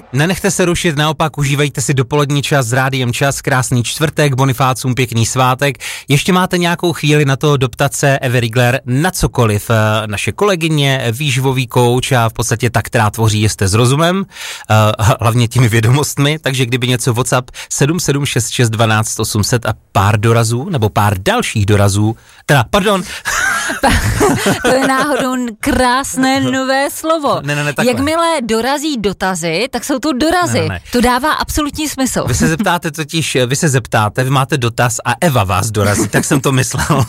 Nenechte se rušit, naopak užívejte si dopolední čas s Rádiem Čas, krásný čtvrtek, Bonifácům pěkný svátek. Ještě máte nějakou chvíli na to doptat se Evy Rigler na cokoliv. Naše kolegyně, výživový kouč a v podstatě ta, která tvoří Jste s rozumem, hlavně těmi vědomostmi, takže kdyby něco WhatsApp 7766 12 800 a pár dorazů, nebo pár dalších dorazů, To je náhodou krásné nové slovo. Ne, Jakmile dorazí dotazy, tak jsou to dorazy. Ne. To dává absolutní smysl. Vy se zeptáte, vy máte dotaz a Eva vás dorazí, tak jsem to myslel.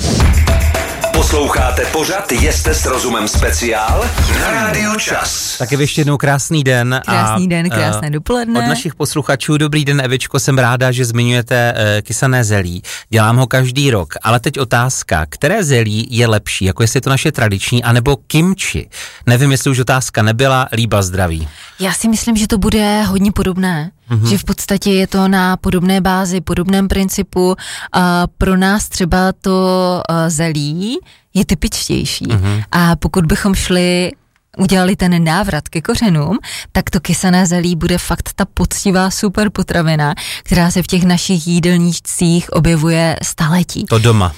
Posloucháte pořad Jste s rozumem speciál na Rádiu Čas. Tak ještě jednou krásný den. Krásný den, krásné dopoledne. Od našich posluchačů, dobrý den Evičko, jsem ráda, že zmiňujete kysané zelí. Dělám ho každý rok, ale teď otázka, které zelí je lepší, jako jestli je to naše tradiční, anebo kimči? Nevím, jestli už otázka nebyla, líba zdraví. Já si myslím, že to bude hodně podobné. Že v podstatě je to na podobné bázi, podobném principu. Pro nás třeba to zelí je typičtější. A pokud bychom udělali ten návrat ke kořenům, tak to kysané zelí bude fakt ta poctivá super potravina, která se v těch našich jídelníčcích objevuje staletí. To doma.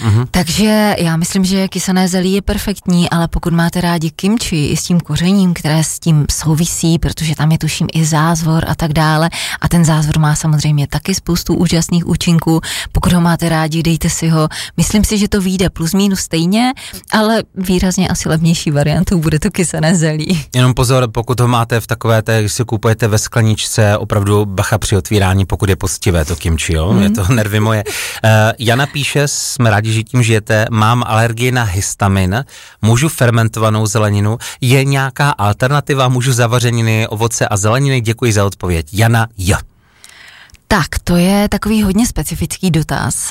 Takže já myslím, že kysané zelí je perfektní, ale pokud máte rádi kimči i s tím kořením, které s tím souvisí, protože tam je tuším i zázvor a tak dále, a ten zázvor má samozřejmě taky spoustu úžasných účinků, pokud ho máte rádi, dejte si ho. Myslím si, že to vyjde plus minus stejně, ale výrazně asi levnější variantou bude to kysané zelí. Jenom pozor, pokud ho máte v takové té, když si kupujete ve skleničce, opravdu bacha při otvírání, pokud je poctivé to kimči, jo? Je to nervy moje. Jana píše, jsme rádi, že tím žijete, mám alergii na histamin, můžu fermentovanou zeleninu, je nějaká alternativa, můžu zavařeniny, ovoce a zeleniny? Děkuji za odpověď. Jana, jo. Tak, to je takový hodně specifický dotaz.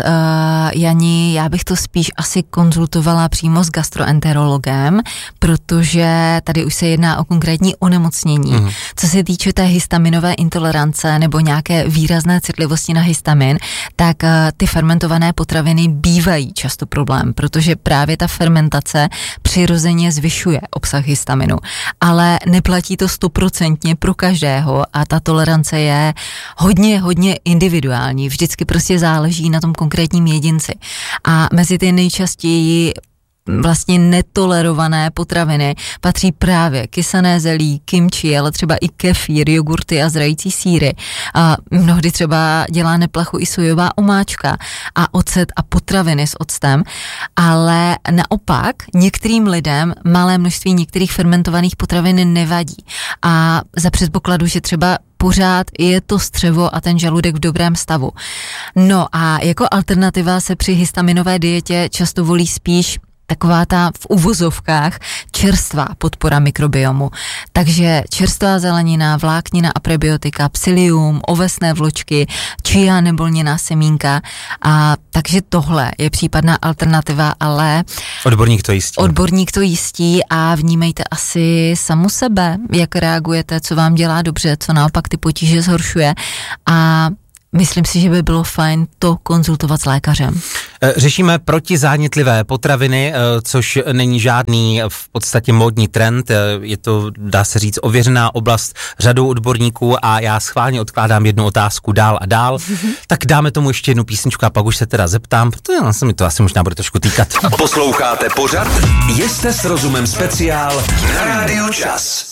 Jani, já bych to spíš asi konzultovala přímo s gastroenterologem, protože tady už se jedná o konkrétní onemocnění. Co se týče té histaminové intolerance nebo nějaké výrazné citlivosti na histamin, tak ty fermentované potraviny bývají často problém, protože právě ta fermentace přirozeně zvyšuje obsah histaminu. Ale neplatí to 100% pro každého a ta tolerance je hodně individuální, vždycky prostě záleží na tom konkrétním jedinci. A mezi ty nejčastěji vlastně netolerované potraviny patří právě kysané zelí, kimči, ale třeba i kefír, jogurty a zrající sýry. A mnohdy třeba dělá neplachu i sojová omáčka a ocet a potraviny s octem, ale naopak některým lidem malé množství některých fermentovaných potravin nevadí. A za předpokladu, že třeba pořád je to střevo a ten žaludek v dobrém stavu. No a jako alternativa se při histaminové dietě často volí spíš taková ta v uvozovkách čerstvá podpora mikrobiomu. Takže čerstvá zelenina, vláknina a prebiotika, psyllium, ovesné vločky, chia nebo lněná semínka. A takže tohle je případná alternativa, ale Odborník to jistí a vnímejte asi samu sebe, jak reagujete, co vám dělá dobře, co naopak ty potíže zhoršuje, a myslím si, že by bylo fajn to konzultovat s lékařem. Řešíme protizánětlivé potraviny, což není žádný v podstatě módní trend, je to, dá se říct, ověřená oblast řadou odborníků a já schválně odkládám jednu otázku dál a dál, tak dáme tomu ještě jednu písničku a pak už se teda zeptám, protože se mi to asi možná bude trošku týkat. Posloucháte pořad Jste s rozumem speciál na Rádiu Čas.